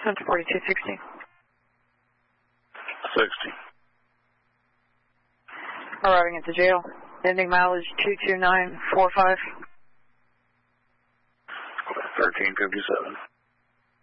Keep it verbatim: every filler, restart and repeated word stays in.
That's forty-two sixty. sixty. Arriving at the jail. Ending mileage two two nine four five. thirteen fifty-seven.